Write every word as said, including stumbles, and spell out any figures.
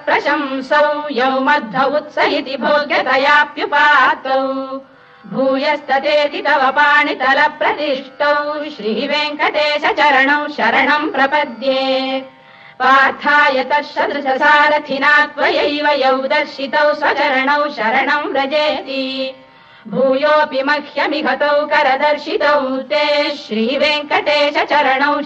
प्रशंसौ यौ मद्धौ उत्स इति भोग्यतयाप्युपातौ भूयस्ततेति तव पाणितल प्रतिष्ठौ श्रीवेङ्कटेश चरणौ शरणं प्रपद्ये पार्थाय तत्सदृशसारथिना त्वयैव यौ दर्शितौ स्वचरणौ शरणं व्रजेति भूयोऽपि मह्यमिहतौ करदर्शितौ ते श्रीवेङ्कटेश चरणौ